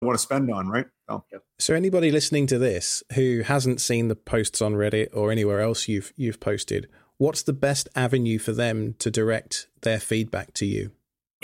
want to spend on, right? So anybody listening to this who hasn't seen the posts on Reddit or anywhere else you've posted, what's the best avenue for them to direct their feedback to you?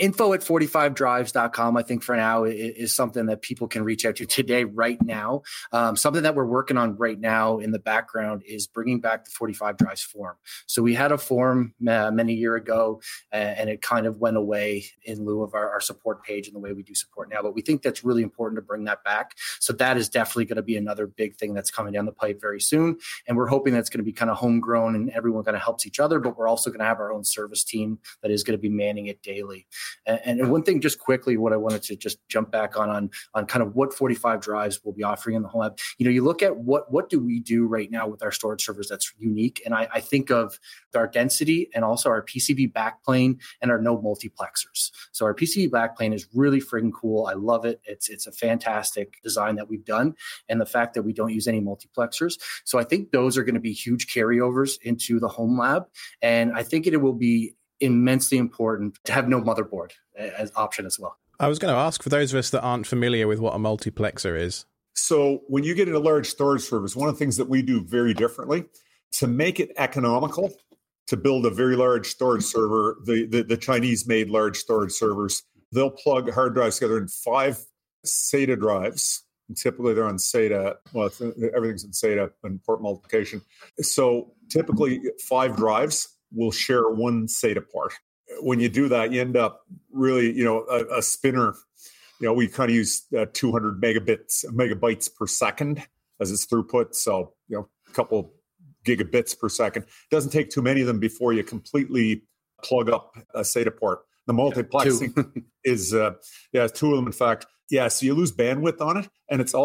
info@45drives.com, I think for now is something that people can reach out to today, right now. Something that we're working on right now in the background is bringing back the 45 Drives forum. So we had a forum many years ago, and it kind of went away in lieu of our support page and the way we do support now. But we think that's really important to bring that back. So that is definitely going to be another big thing that's coming down the pipe very soon. And we're hoping that's going to be kind of homegrown and everyone kind of helps each other. But we're also going to have our own service team that is going to be manning it daily. And one thing just quickly, what I wanted to just jump back on kind of what 45 Drives will be offering in the home lab. You look at what do we do right now with our storage servers that's unique. And I think of our density and also our PCB backplane and our node multiplexers. So our PCB backplane is really friggin' cool. I love it. It's a fantastic design that we've done. And the fact that we don't use any multiplexers. So I think those are going to be huge carryovers into the home lab. And I think it will be immensely important to have no motherboard as option as well. I was going to ask, for those of us that aren't familiar with what a multiplexer is. So when you get into large storage servers, one of the things that we do very differently to make it economical to build a very large storage server, the Chinese made large storage servers, they'll plug hard drives together in 5 SATA drives. And typically they're on SATA. Well, everything's in SATA and port multiplication. So typically 5 drives will share one SATA port. When you do that, you end up really, a spinner, we kind of use 200 megabytes per second as its throughput. So, a couple gigabits per second. It doesn't take too many of them before you completely plug up a SATA port. The multiplexing is, 2 of them, in fact. Yeah, so you lose bandwidth on it. And it's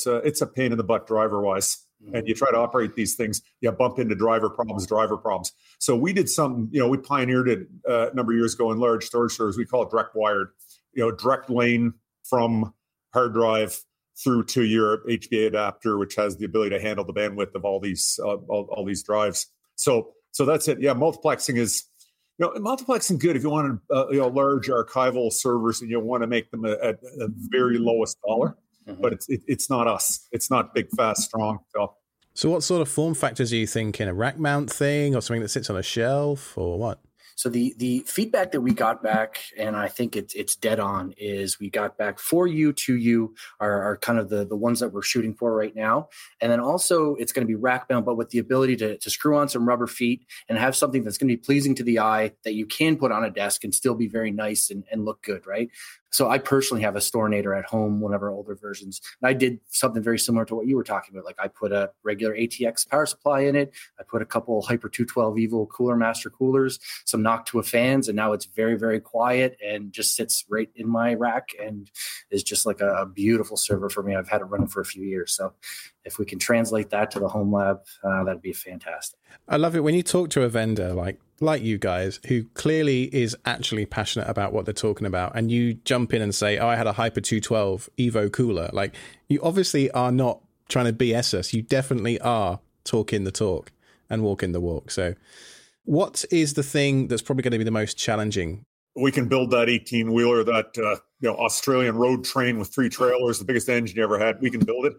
a pain in the butt driver-wise. And you try to operate these things, you bump into driver problems. So we did something, we pioneered it a number of years ago in large storage servers. We call it direct wired, direct lane from hard drive through to your HBA adapter, which has the ability to handle the bandwidth of all these drives. So that's it. Yeah, multiplexing is, multiplexing good if you want large archival servers and you want to make them at the very lowest dollar. Mm-hmm. But it's not us. It's not big, fast, strong. So what sort of form factors are you thinking? A rack mount thing or something that sits on a shelf or what? So the feedback that we got back, and I think it's dead on, is we got back 4U, 2U are kind of the ones that we're shooting for right now. And then also it's going to be rack mount, but with the ability to screw on some rubber feet and have something that's going to be pleasing to the eye that you can put on a desk and still be very nice and look good, right? So I personally have a Storinator at home, one of our older versions. And I did something very similar to what you were talking about. Like I put a regular ATX power supply in it. I put a couple Hyper 212 Evo Cooler Master coolers, some Noctua fans, and now it's very, very quiet and just sits right in my rack and is just like a beautiful server for me. I've had it running for a few years. So if we can translate that to the home lab, that'd be fantastic. I love it when you talk to a vendor like you guys, who clearly is actually passionate about what they're talking about, and you jump in and say, I had a Hyper 212 Evo cooler. Like, you obviously are not trying to BS us. You definitely are talking the talk and walking the walk. So what is the thing that's probably going to be the most challenging? We can build that 18-wheeler, that Australian road train with 3 trailers, the biggest engine you ever had. We can build it.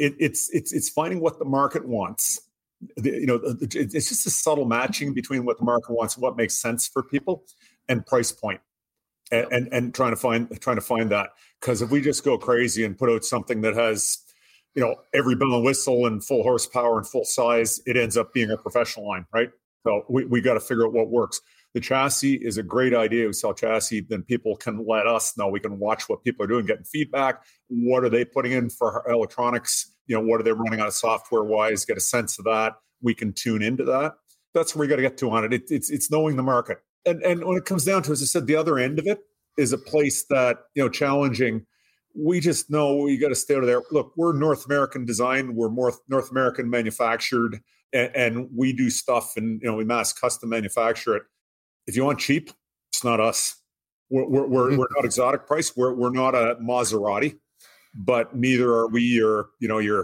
It's finding what the market wants. It's just a subtle matching between what the market wants and what makes sense for people, and price point, and trying to find that. Because if we just go crazy and put out something that has, every bell and whistle and full horsepower and full size, it ends up being a professional line, right? So we got to figure out what works. The chassis is a great idea. We sell chassis, then people can let us know. We can watch what people are doing, getting feedback. What are they putting in for electronics? What are they running on of software-wise? Get a sense of that. We can tune into that. That's where we got to get to on it. It's knowing the market. And when it comes down to, as I said, the other end of it is a place that, challenging. We just know you got to stay out of there. Look, we're North American designed. We're more North American manufactured, and we do stuff and, we mass custom manufacture it. If you want cheap, it's not us. We're not exotic price. We're not a Maserati, but neither are we your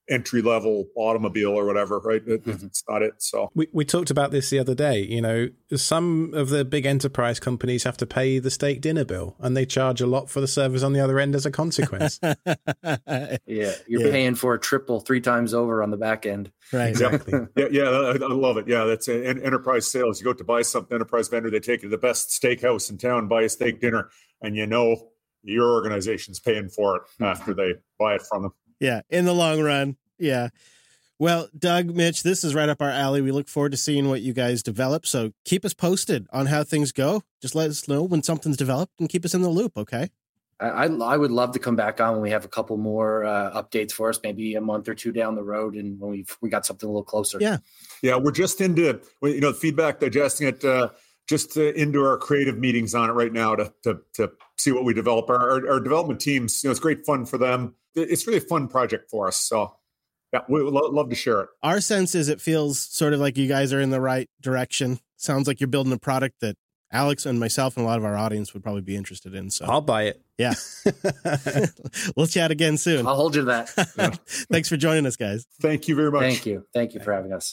entry-level automobile or whatever, right? It's not it. So we talked about this the other day. You know, some of the big enterprise companies have to pay the steak dinner bill, and they charge a lot for the service on the other end as a consequence. Yeah, you're paying for a triple 3 times over on the back end. Right, exactly. I love it. Yeah, that's enterprise sales. You go to buy something, enterprise vendor, they take you to the best steakhouse in town, buy a steak dinner, and you know your organization's paying for it after they buy it from them. Yeah, in the long run. Yeah. Well, Doug, Mitch, this is right up our alley. We look forward to seeing what you guys develop. So keep us posted on how things go. Just let us know when something's developed and keep us in the loop, okay? I would love to come back on when we have a couple more updates for us, maybe a month or 2 down the road, and when we got something a little closer. Yeah, we're just into feedback, digesting it, just into our creative meetings on it right now to see what we develop. Our development teams, it's great fun for them. It's really a fun project for us. So yeah, we would love to share it. Our sense is it feels sort of like you guys are in the right direction. Sounds like you're building a product that Alex and myself and a lot of our audience would probably be interested in. So I'll buy it. Yeah. We'll chat again soon. I'll hold you to that. Yeah. Thanks for joining us, guys. Thank you very much. Thank you. Thank you for having us.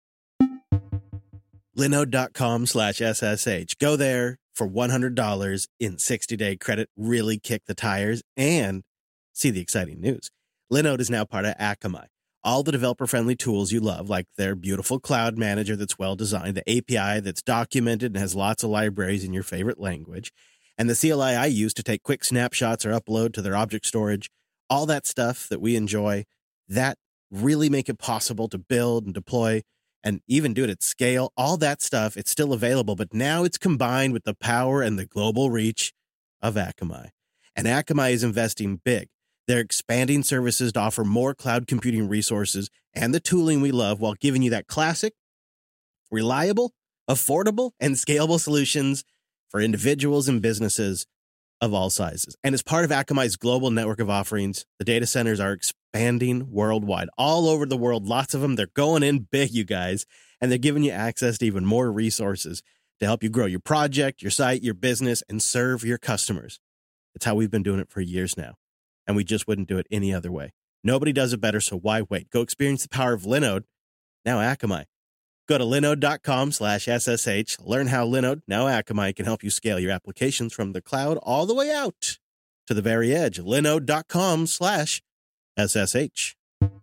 Linode.com/SSH. Go there for $100 in 60-day credit. Really kick the tires and see the exciting news. Linode is now part of Akamai. All the developer-friendly tools you love, like their beautiful cloud manager that's well-designed, the API that's documented and has lots of libraries in your favorite language, and the CLI I use to take quick snapshots or upload to their object storage, all that stuff that we enjoy, that really make it possible to build and deploy and even do it at scale. All that stuff, it's still available, but now it's combined with the power and the global reach of Akamai. And Akamai is investing big. They're expanding services to offer more cloud computing resources and the tooling we love while giving you that classic, reliable, affordable, and scalable solutions for individuals and businesses of all sizes. And as part of Akamai's global network of offerings, the data centers are expanding worldwide, all over the world. Lots of them. They're going in big, you guys, and they're giving you access to even more resources to help you grow your project, your site, your business, and serve your customers. It's how we've been doing it for years now. And we just wouldn't do it any other way. Nobody does it better, so why wait? Go experience the power of Linode, now Akamai. Go to linode.com/SSH. Learn how Linode, now Akamai, can help you scale your applications from the cloud all the way out to the very edge. Linode.com/SSH.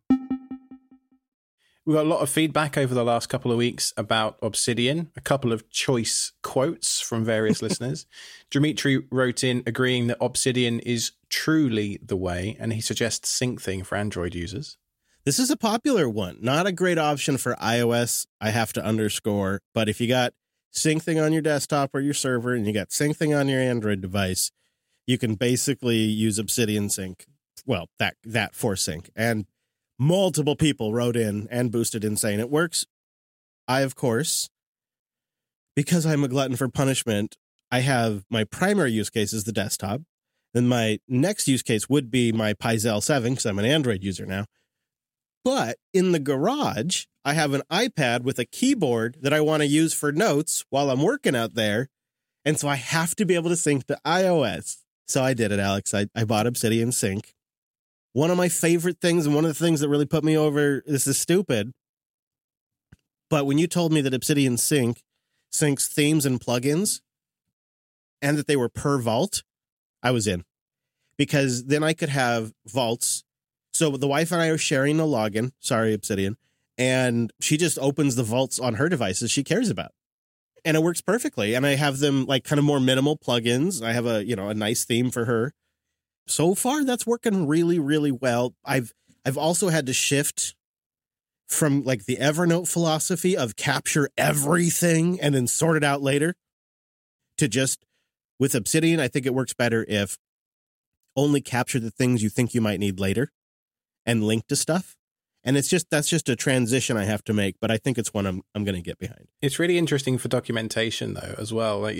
We got a lot of feedback over the last couple of weeks about Obsidian, a couple of choice quotes from various listeners. Dimitri wrote in agreeing that Obsidian is truly the way, and he suggests SyncThing for Android users. This is a popular one. Not a great option for iOS, I have to underscore. But if you got SyncThing on your desktop or your server and you got SyncThing on your Android device, you can basically use Obsidian Sync. Well, that for sync. And multiple people wrote in and boosted in saying it works. I, of course, because I'm a glutton for punishment, I have my primary use case is the desktop. Then my next use case would be my Pizel 7 because I'm an Android user now. But in the garage, I have an iPad with a keyboard that I want to use for notes while I'm working out there. And so I have to be able to sync to iOS. So I did it, Alex. I bought Obsidian Sync. One of my favorite things, and one of the things that really put me over, this is stupid, but when you told me that Obsidian Sync syncs themes and plugins and that they were per vault, I was in. Because then I could have vaults. So the wife and I are sharing a login. Sorry, Obsidian. And she just opens the vaults on her devices she cares about. And it works perfectly. And I have them like kind of more minimal plugins. I have a nice theme for her. So far, that's working really, really well. I've also had to shift from like the Evernote philosophy of capture everything and then sort it out later to just with Obsidian. I think it works better if only capture the things you think you might need later and link to stuff. And that's just a transition I have to make, but I think it's one I'm going to get behind. It's really interesting for documentation though, as well. Like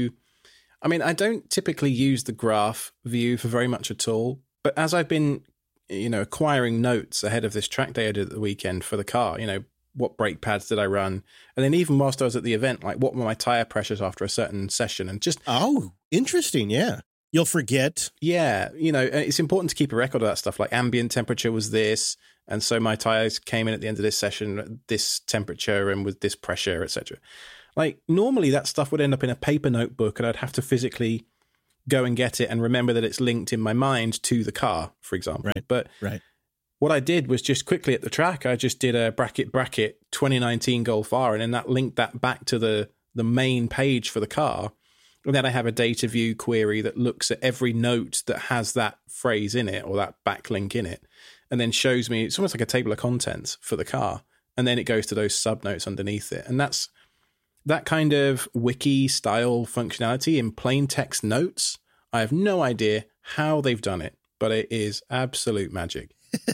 I don't typically use the graph view for very much at all, but as I've been, acquiring notes ahead of this track day I did at the weekend for the car, what brake pads did I run? And then even whilst I was at the event, like what were my tire pressures after a certain session and just... Oh, interesting. Yeah. You'll forget. Yeah. It's important to keep a record of that stuff. Like ambient temperature was this, And so my tires came in at the end of this session at this temperature and with this pressure, etc. Like normally that stuff would end up in a paper notebook and I'd have to physically go and get it and remember that it's linked in my mind to the car, for example. Right. But what I did was just quickly at the track, I just did a bracket 2019 Golf R, and then that linked that back to the main page for the car. And then I have a data view query that looks at every note that has that phrase in it or that backlink in it, and then shows me, it's almost like a table of contents for the car. And then it goes to those subnotes underneath it. And that's that kind of wiki style functionality in plain text notes. I have no idea how they've done it, but it is absolute magic.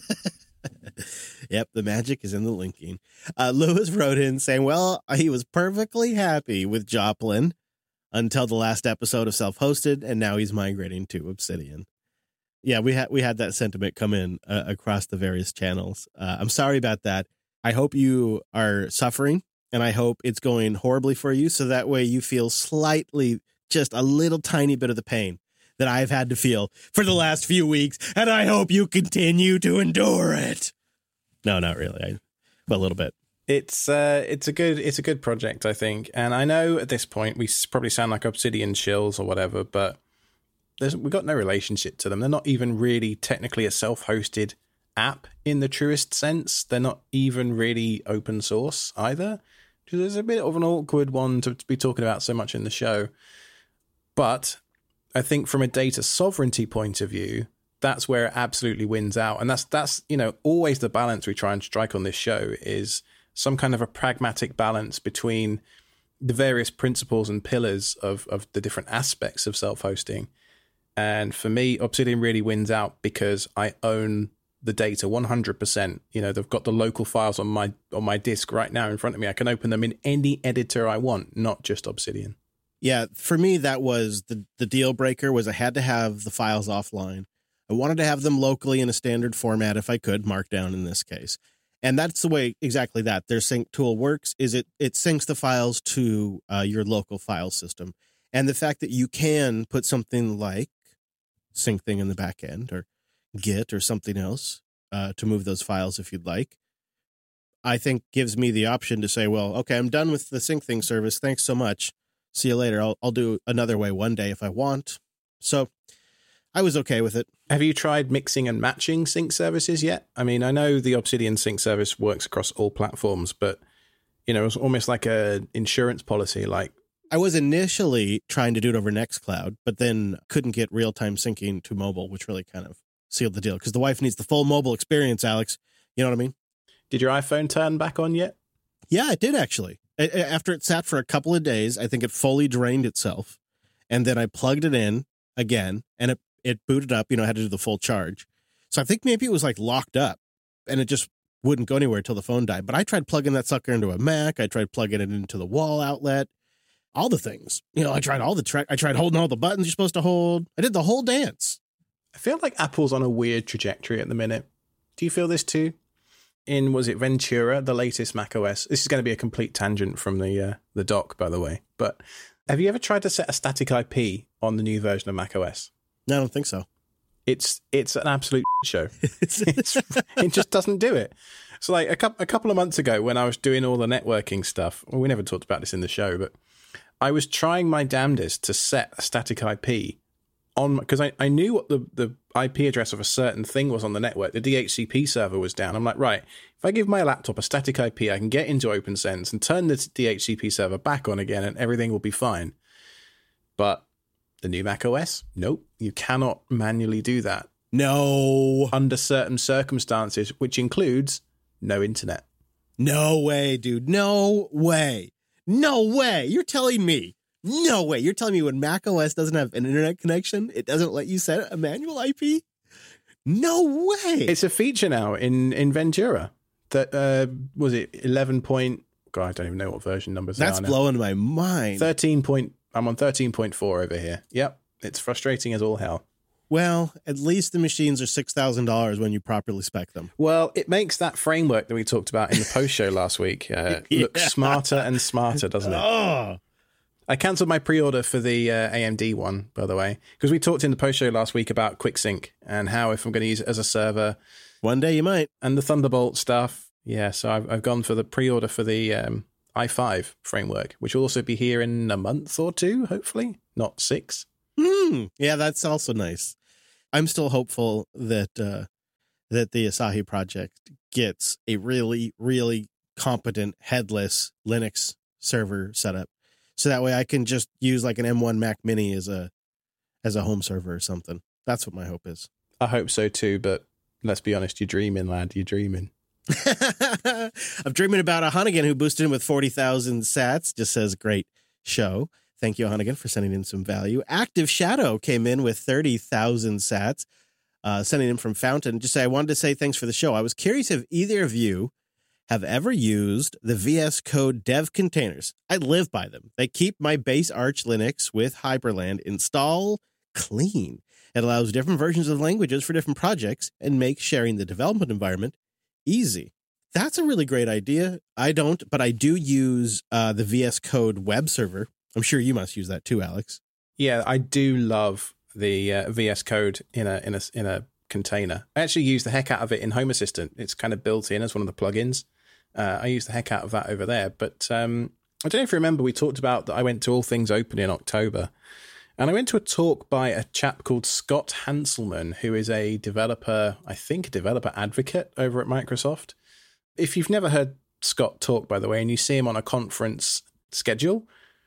Yep, the magic is in the linking. Lewis wrote in saying, well, he was perfectly happy with Joplin until the last episode of Self-Hosted, and now he's migrating to Obsidian. Yeah, we had that sentiment come in across the various channels. I'm sorry about that. I hope you are suffering, and I hope it's going horribly for you, so that way you feel slightly, just a little tiny bit of the pain that I've had to feel for the last few weeks, and I hope you continue to endure it. No, not really. But a little bit. It's a good project, I think. And I know at this point we probably sound like Obsidian shills or whatever, but we've got no relationship to them. They're not even really technically a self-hosted app in the truest sense. They're not even really open source either. There's a bit of an awkward one to be talking about so much in the show. But I think from a data sovereignty point of view, that's where it absolutely wins out. And that's always the balance we try and strike on this show, is some kind of a pragmatic balance between the various principles and pillars of the different aspects of self-hosting. And for me, Obsidian really wins out because I own the data 100%. They've got the local files on my disk right now in front of me. I can open them in any editor I want, not just Obsidian. Yeah, for me, that was the deal breaker, was I had to have the files offline. I wanted to have them locally in a standard format if I could, Markdown in this case. And that's the way exactly that their sync tool works, is it syncs the files to your local file system. And the fact that you can put something like Syncthing in the back end or Git or something else to move those files if you'd like, I think gives me the option to say, well, okay, I'm done with the Syncthing service. Thanks so much. See you later. I'll do another way one day if I want. So I was okay with it. Have you tried mixing and matching sync services yet? I mean, I know the Obsidian sync service works across all platforms, but it's almost like a insurance policy. Like, I was initially trying to do it over Nextcloud, but then couldn't get real-time syncing to mobile, which really kind of sealed the deal because the wife needs the full mobile experience, Alex. You know what I mean? Did your iPhone turn back on yet? Yeah, it did actually. After it sat for a couple of days, I think it fully drained itself. And then I plugged it in again and it booted up, I had to do the full charge. So I think maybe it was like locked up and it just wouldn't go anywhere till the phone died. But I tried plugging that sucker into a Mac. I tried plugging it into the wall outlet, all the things. I tried I tried holding all the buttons you're supposed to hold. I did the whole dance. I feel like Apple's on a weird trajectory at the minute. Do you feel this too? Was it Ventura, the latest macOS? This is going to be a complete tangent from the doc, by the way. But have you ever tried to set a static IP on the new version of macOS? No, I don't think so. It's an absolute show. It just doesn't do it. So like a couple of months ago when I was doing all the networking stuff, well, we never talked about this in the show, but I was trying my damnedest to set a static IP on, because I knew what the IP address of a certain thing was on the network. The DHCP server was down. I'm like, right, if I give my laptop a static IP, I can get into OpenSense and turn the DHCP server back on again and everything will be fine. But the new macOS, nope, you cannot manually do that. No. Under certain circumstances, which includes no internet. No way, dude. No way. No way. You're telling me. No way. You're telling me when macOS doesn't have an internet connection, it doesn't let you set a manual IP? No way. It's a feature now in Ventura. That was it 11 point. God, I don't even know what version numbers That's are now. blowing my mind. 13 point. I'm on 13.4 over here. Yep. It's frustrating as all hell. Well, at least the machines are $6,000 when you properly spec them. Well, it makes that framework that we talked about in the post show last week look smarter and smarter, doesn't it? Oh. I cancelled my pre-order for the AMD one, by the way, because we talked in the post show last week about QuickSync and how if I'm going to use it as a server, One day you might. And the Thunderbolt stuff. Yeah, so I've gone for the pre-order for the i5 framework, which will also be here in a month or two, hopefully, not 6. Yeah, that's also nice. I'm still hopeful that the Asahi project gets a really, really competent headless Linux server setup, so that way I can just use like an M1 Mac Mini as a home server or something. That's what my hope is. I hope so too, but let's be honest, you're dreaming, lad. You're dreaming. I'm dreaming about a Hunnigan who boosted in with 40,000 sats. Just says, great show. Thank you, Hunnigan, for sending in some value. Active Shadow came in with 30,000 sats, sending in from Fountain. Just say, I wanted to say thanks for the show. I was curious if either of you have ever used the VS Code dev containers. I live by them. They keep my base Arch Linux with Hyperland install clean. It allows different versions of languages for different projects and makes sharing the development environment easy. That's a really great idea. I don't, but I do use the VS Code web server. I'm sure you must use that too, Alex. Yeah, I do love the VS Code in a container. I actually use the heck out of it in Home Assistant. It's kind of built in as one of the plugins. I use the heck out of that over there. But I don't know if you remember, we talked about that I went to All Things Open in October. And I went to a talk by a chap called Scott Hanselman, who is a developer, I think a developer advocate over at Microsoft. If you've never heard Scott talk, by the way, and you see him on a conference schedule,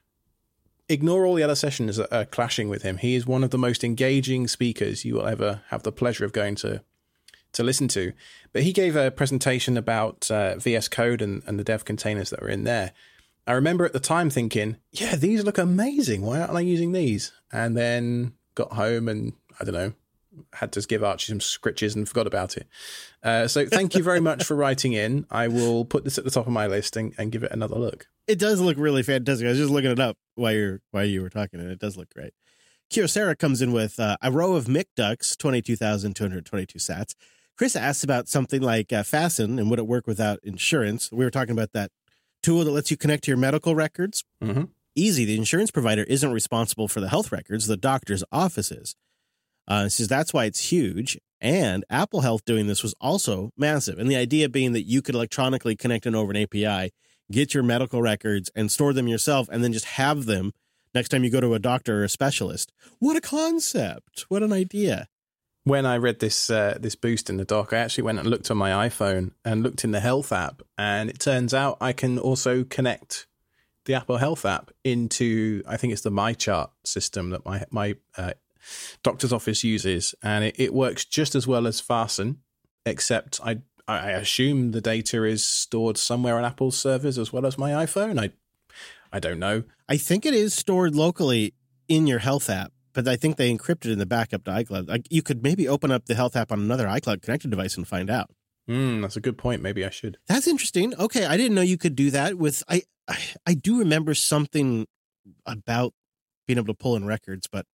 ignore all the other sessions that are clashing with him. He is one of the most engaging speakers you will ever have the pleasure of going to listen to. But he gave a presentation about VS Code and the dev containers that were in there. I remember at the time thinking, yeah, these look amazing. Why aren't I using these? And then got home and, I don't know, had to give Archie some scritches and forgot about it. So thank you very much for writing in. I will put this at the top of my list and give it another look. It does look really fantastic. I was just looking it up while you were talking, and it does look great. Kyocera comes in with a row of Mick Ducks, 22,222 sats. Chris asks about something like Fasten and would it work without insurance? We were talking about that tool that lets you connect to your medical records. Mm-hmm. Easy. The insurance provider isn't responsible for the health records. The doctor's office is. Says that's why it's huge. And Apple Health doing this was also massive. And the idea being that you could electronically connect in over an API, get your medical records and store them yourself, and then just have them next time you go to a doctor or a specialist. What a concept. What an idea. When I read this boost in the doc, I actually went and looked on my iPhone and looked in the Health app, and it turns out I can also connect the Apple Health app into, I think it's the MyChart system that my doctor's office uses, and it works just as well as Fasten, except I assume the data is stored somewhere on Apple's servers as well as my iPhone. I don't know. I think it is stored locally in your Health app. But I think they encrypted in the backup to iCloud. Like you could maybe open up the Health app on another iCloud connected device and find out. That's a good point. Maybe I should. That's interesting. Okay, I didn't know you could do that with. I do remember something about being able to pull in records, but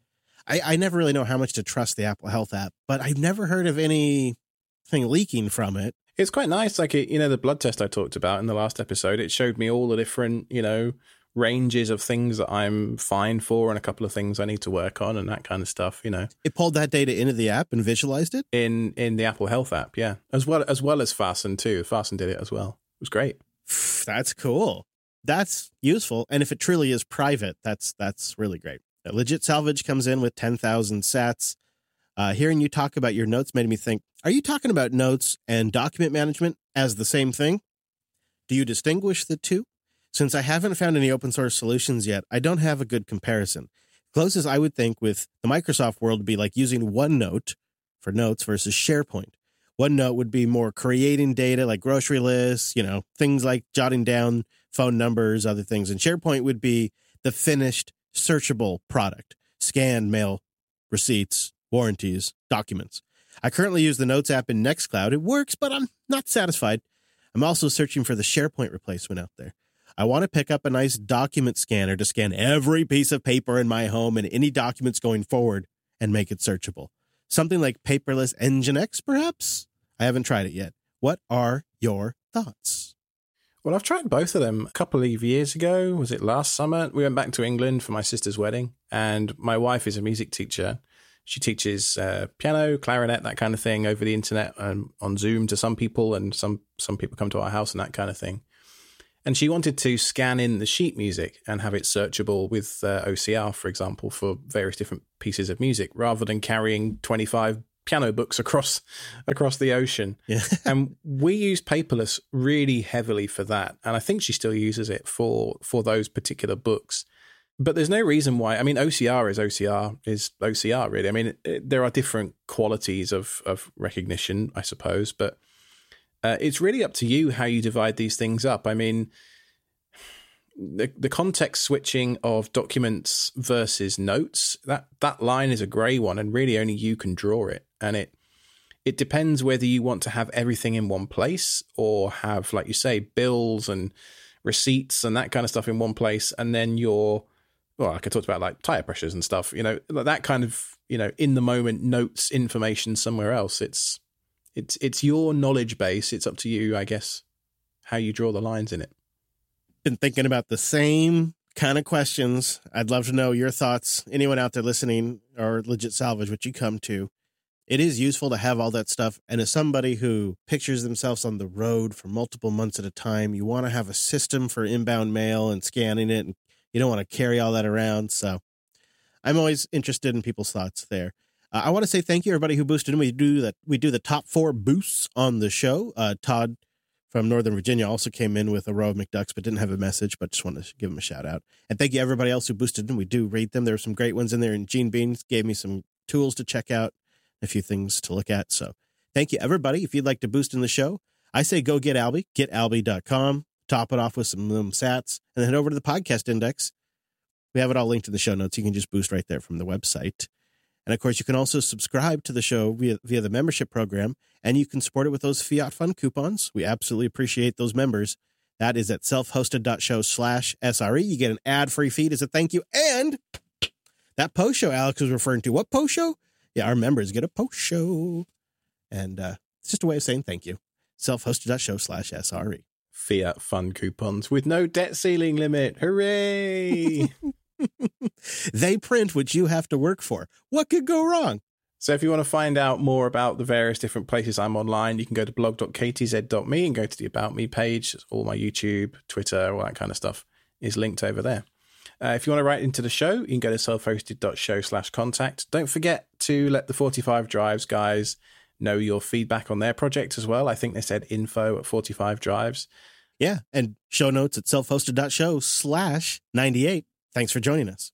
I never really know how much to trust the Apple Health app. But I've never heard of anything leaking from it. It's quite nice. Like the blood test I talked about in the last episode, it showed me all the different ranges of things that I'm fine for and a couple of things I need to work on and that kind of stuff, It pulled that data into the app and visualized it? In the Apple Health app, yeah. As well as Fasten too. Fasten did it as well. It was great. That's cool. That's useful. And if it truly is private, that's really great. Legit Salvage comes in with 10,000 sats. Hearing you talk about your notes made me think, are you talking about notes and document management as the same thing? Do you distinguish the two? Since I haven't found any open source solutions yet, I don't have a good comparison. Closest I would think with the Microsoft world would be like using OneNote for notes versus SharePoint. OneNote would be more creating data like grocery lists, things like jotting down phone numbers, other things. And SharePoint would be the finished searchable product, scanned mail, receipts, warranties, documents. I currently use the Notes app in Nextcloud. It works, but I'm not satisfied. I'm also searching for the SharePoint replacement out there. I want to pick up a nice document scanner to scan every piece of paper in my home and any documents going forward and make it searchable. Something like paperless Nginx, perhaps? I haven't tried it yet. What are your thoughts? Well, I've tried both of them a couple of years ago. Was it last summer? We went back to England for my sister's wedding, and my wife is a music teacher. She teaches piano, clarinet, that kind of thing over the internet and on Zoom to some people, and some people come to our house and that kind of thing. And she wanted to scan in the sheet music and have it searchable with OCR, for example, for various different pieces of music, rather than carrying 25 piano books across the ocean. Yeah. And we use Paperless really heavily for that. And I think she still uses it for those particular books. But there's no reason why. I mean, OCR is OCR, really. I mean, there are different qualities of recognition, I suppose, but it's really up to you how you divide these things up. I mean, the context switching of documents versus notes, that line is a grey one, and really only you can draw it. And it depends whether you want to have everything in one place or have, like you say, bills and receipts and that kind of stuff in one place, and then like I talked about, like tire pressures and stuff, that kind of, in the moment notes information somewhere else. It's your knowledge base. It's up to you, I guess, how you draw the lines in it. Been thinking about the same kind of questions. I'd love to know your thoughts. Anyone out there listening or Legit Salvage, what you come to. It is useful to have all that stuff. And as somebody who pictures themselves on the road for multiple months at a time, you want to have a system for inbound mail and scanning it. And you don't want to carry all that around. So I'm always interested in people's thoughts there. I want to say thank you, everybody who boosted in. We do the top 4 boosts on the show. Todd from Northern Virginia also came in with a row of McDucks, but didn't have a message, but just wanted to give him a shout out. And thank you, everybody else who boosted in. We do read them. There are some great ones in there. And Gene Beans gave me some tools to check out, a few things to look at. So thank you, everybody. If you'd like to boost in the show, I say go get Albie, getalby.com, top it off with some sats, and then head over to the podcast index. We have it all linked in the show notes. You can just boost right there from the website. And of course, you can also subscribe to the show via the membership program, and you can support it with those Fiat Fund coupons. We absolutely appreciate those members. That is at selfhosted.show/SRE. You get an ad-free feed as a thank you. And that post show Alex was referring to, what post show? Yeah, our members get a post show. And it's just a way of saying thank you. Selfhosted.show/SRE. Fiat Fund coupons with no debt ceiling limit. Hooray! They print what you have to work for. What could go wrong? So if you want to find out more about the various different places I'm online, you can go to blog.ktz.me and go to the About Me page. All my YouTube, Twitter, all that kind of stuff is linked over there. If you want to write into the show, you can go to selfhosted.show/contact. Don't forget to let the 45 Drives guys know your feedback on their project as well. I think they said info at 45 Drives. Yeah, and show notes at selfhosted.show/98. Thanks for joining us.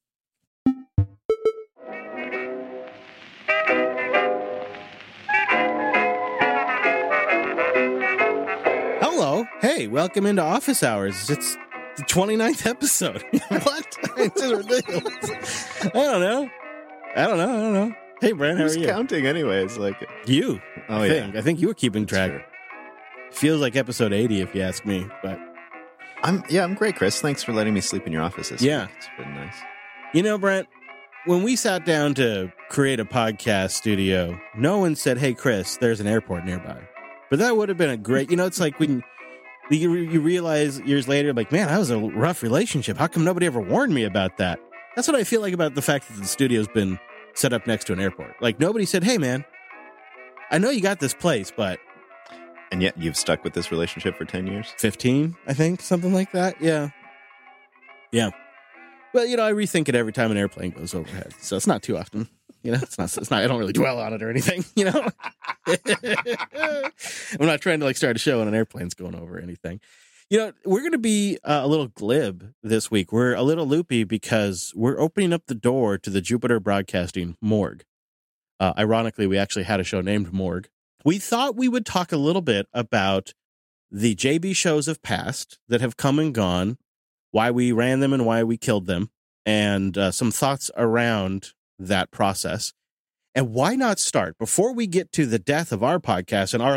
Hello. Hey, welcome into Office Hours. It's the 29th episode. What? It's just ridiculous. I don't know. Hey, Brent, how are you? Who's counting anyways? Like you. Oh, I think you were keeping track. Sure. Feels like episode 80 if you ask me, but I'm great, Chris. Thanks for letting me sleep in your office this week. It's been nice. You know, Brent, when we sat down to create a podcast studio, no one said, hey, Chris, there's an airport nearby. But that would have been a great, it's like when you realize years later, like, man, that was a rough relationship. How come nobody ever warned me about that? That's what I feel like about the fact that the studio's been set up next to an airport. Like, nobody said, hey, man, I know you got this place, but... And yet you've stuck with this relationship for 10 years? 15, I think, something like that. Yeah. Well, I rethink it every time an airplane goes overhead, so it's not too often. It's not. I don't really dwell on it or anything. I'm not trying to start a show when an airplane's going over or anything. We're going to be a little glib this week. We're a little loopy because we're opening up the door to the Jupiter Broadcasting morgue. Ironically, we actually had a show named Morgue. We thought we would talk a little bit about the JB shows of past that have come and gone, why we ran them and why we killed them, and some thoughts around that process. And why not start, before we get to the death of our podcast and our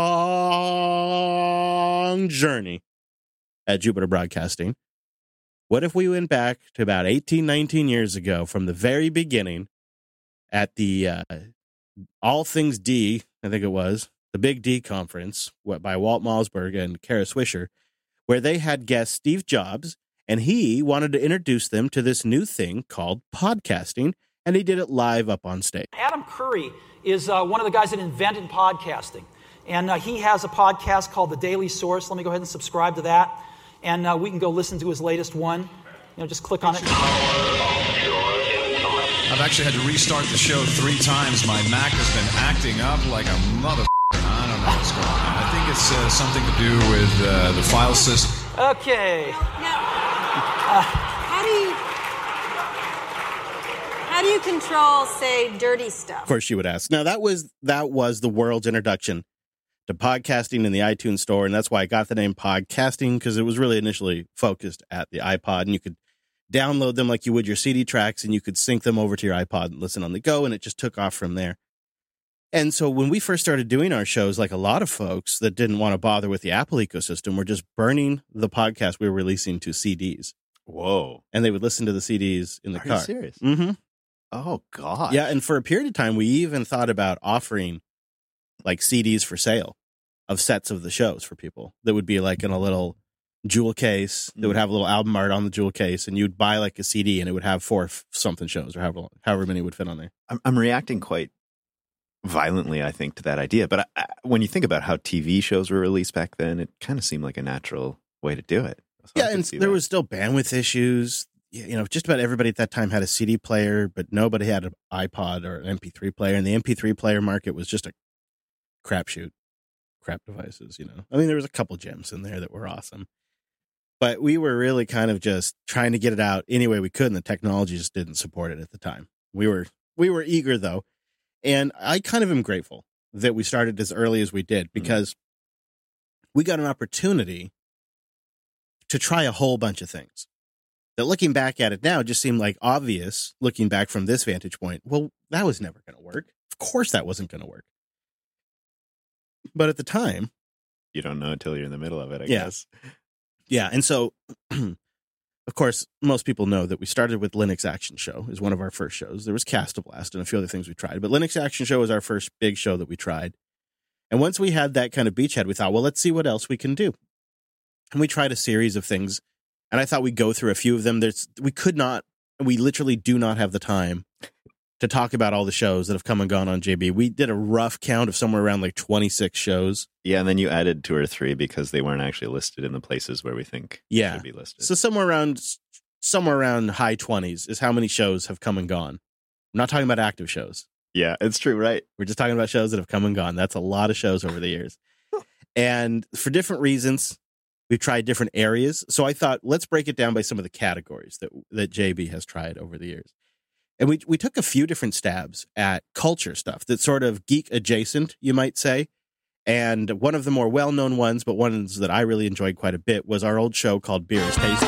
long journey at Jupiter Broadcasting, what if we went back to about 18, 19 years ago from the very beginning at the All Things D, I think it was, the Big D conference by Walt Malzberg and Kara Swisher, where they had guest Steve Jobs, and he wanted to introduce them to this new thing called podcasting and he did it live up on stage. Adam Curry is one of the guys that invented podcasting. And he has a podcast called The Daily Source. Let me go ahead and subscribe to that. And we can go listen to his latest one. Just click on it. I've actually had to restart the show 3 times. My Mac has been acting up like a mother. I don't know what's going on. I think it's something to do with the file system. Okay. Now, how do you control, say, dirty stuff? Of course, you would ask. Now, that was the world's introduction to podcasting in the iTunes store, and that's why I got the name Podcasting, because it was really initially focused at the iPod, and you could download them like you would your CD tracks, and you could sync them over to your iPod and listen on the go, and it just took off from there. And so when we first started doing our shows, like a lot of folks that didn't want to bother with the Apple ecosystem were just burning the podcast we were releasing to CDs. Whoa. And they would listen to the CDs in the car. Are you serious? Mm-hmm. Oh, God. Yeah, and for a period of time, we even thought about offering like CDs for sale of sets of the shows for people that would be like in a little jewel case that would have a little album art on the jewel case, and you'd buy like a CD and it would have 4 something shows or however many would fit on there. I'm reacting quite violently, I think, to that idea. But when you think about how TV shows were released back then, it kind of seemed like a natural way to do it. So yeah, and there was still bandwidth issues. Just about everybody at that time had a CD player, but nobody had an iPod or an MP3 player. And the MP3 player market was just a crapshoot, crap devices, I mean, there was a couple gems in there that were awesome. But we were really kind of just trying to get it out any way we could, and the technology just didn't support it at the time. We were eager, though. And I kind of am grateful that we started as early as we did, because we got an opportunity to try a whole bunch of things that, looking back at it now, just seemed like obvious, looking back from this vantage point. Well, that was never going to work. Of course that wasn't going to work. But at the time, you don't know until you're in the middle of it, I guess. Yeah. And so, of course, most people know that we started with Linux Action Show as one of our first shows. There was Castablast and a few other things we tried, but Linux Action Show was our first big show that we tried. And once we had that kind of beachhead, we thought, well, let's see what else we can do. And we tried a series of things, and I thought we'd go through a few of them. We literally do not have the time to talk about all the shows that have come and gone on JB. We did a rough count of somewhere around like 26 shows. Yeah, and then you added 2 or 3 because they weren't actually listed in the places where we think they should be listed. So somewhere around high 20s is how many shows have come and gone. I'm not talking about active shows. Yeah, it's true, right? We're just talking about shows that have come and gone. That's a lot of shows over the years. And for different reasons, we've tried different areas. So I thought, let's break it down by some of the categories that JB has tried over the years. And we took a few different stabs at culture stuff that's sort of geek adjacent, you might say. And one of the more well-known ones, but ones that I really enjoyed quite a bit, was our old show called Beer is Tasty.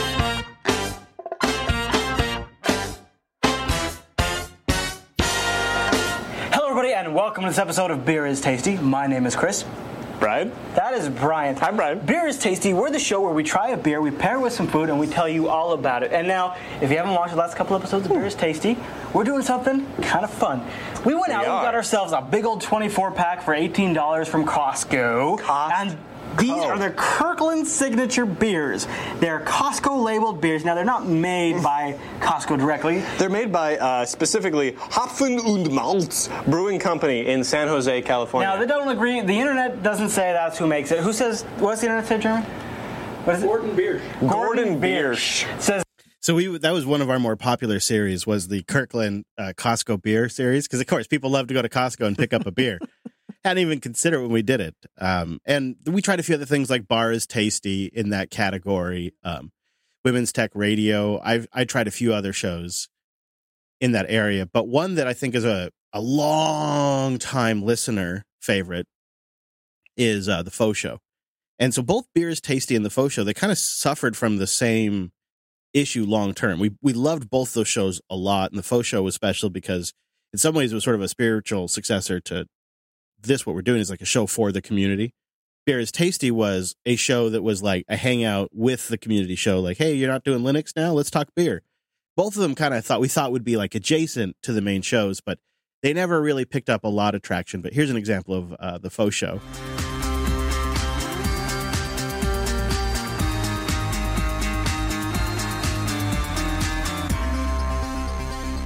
Hello, everybody, and welcome to this episode of Beer is Tasty. My name is Chris. Brian. That is Brian. Hi, Brian. Beer is Tasty. We're the show where we try a beer, we pair it with some food, and we tell you all about it. And now, if you haven't watched the last couple episodes of Beer is Tasty, we're doing something kind of fun. We went out and got ourselves a big old 24-pack for $18 from Costco. And these are the Kirkland Signature beers. They're Costco-labeled beers. Now, they're not made by Costco directly. They're made by, specifically, Hopfen und Malz Brewing Company in San Jose, California. Now, they don't agree. The internet doesn't say that's who makes it. Who says, what's the internet say, Jeremy? What is it? Gordon Biersch. Gordon Biersch. Says. So that was one of our more popular series, was the Kirkland Costco beer series. Because, of course, people love to go to Costco and pick up a beer. Hadn't even considered it when we did it. And we tried a few other things like Bar is Tasty in that category. Women's Tech Radio. I tried a few other shows in that area. But one that I think is a long time listener favorite is the Faux Show. And so both Beer is Tasty and the Faux Show, they kind of suffered from the same issue long term. We loved both those shows a lot. And the Faux Show was special because in some ways it was sort of a spiritual successor to this. What we're doing is like a show for the community. Beer is Tasty was a show that was like a hangout with the community show. Like, hey, you're not doing Linux now? Let's talk beer. Both of them kind of thought would be like adjacent to the main shows, but they never really picked up a lot of traction. But here's an example of the Faux Show.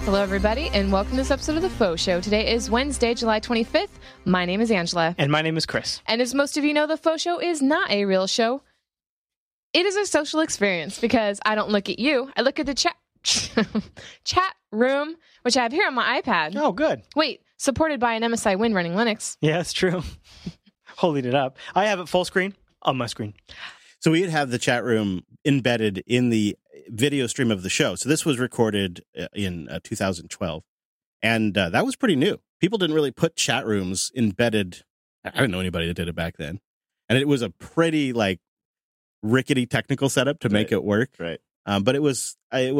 Hello, everybody, and welcome to this episode of The Faux Show. Today is Wednesday, July 25th. My name is Angela. And my name is Chris. And as most of you know, The Faux Show is not a real show. It is a social experience because I don't look at you. I look at the chat room, which I have here on my iPad. Oh, good. Wait, supported by an MSI Win running Linux. Yeah, that's true. Holding it up. I have it full screen on my screen. So we'd have the chat room embedded in the video stream of the show. So this was recorded in 2012. And that was pretty new. People didn't really put chat rooms embedded. I didn't know anybody that did it back then. And it was a pretty rickety technical setup to make it work. Right. But it was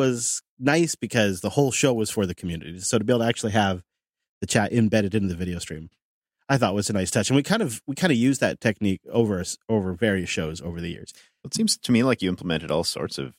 nice because the whole show was for the community. So to be able to actually have the chat embedded in the video stream, I thought was a nice touch. And we kind of used that technique over various shows over the years. It seems to me like you implemented all sorts of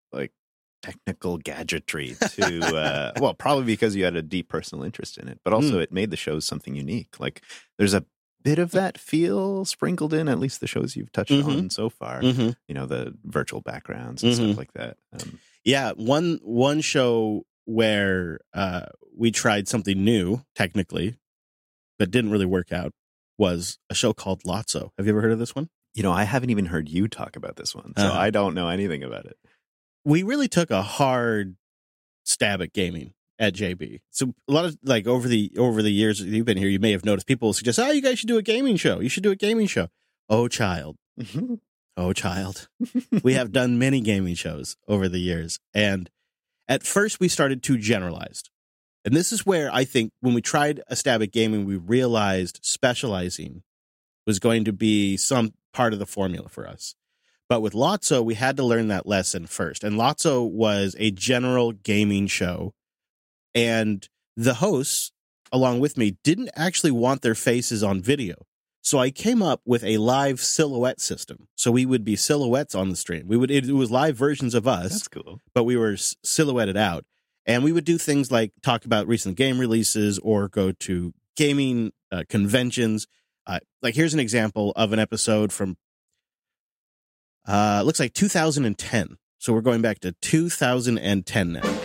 technical gadgetry to well, probably because you had a deep personal interest in it, but also it made the shows something unique. Like there's a bit of that feel sprinkled in at least the shows you've touched on so far. You know, the virtual backgrounds and stuff like that. Yeah, one show where we tried something new technically that didn't really work out was a show called Lotso. Have you ever heard of this one? You know, I haven't even heard you talk about this one, so I don't know anything about it. We really took a hard stab at gaming at JB. So a lot of over the years that you've been here, you may have noticed people suggest, "Oh, you guys should do a gaming show. You should do a gaming show." Oh, child. Oh, child. We have done many gaming shows over the years. And at first we started too generalized. And this is where I think when we tried a stab at gaming, we realized specializing was going to be some part of the formula for us. But with Lotso, we had to learn that lesson first. And Lotso was a general gaming show. And the hosts, along with me, didn't actually want their faces on video. So I came up with a live silhouette system. So we would be silhouettes on the stream. It was live versions of us. That's cool. But we were silhouetted out. And we would do things like talk about recent game releases or go to gaming conventions. Here's an example of an episode from looks like 2010. So we're going back to 2010 now.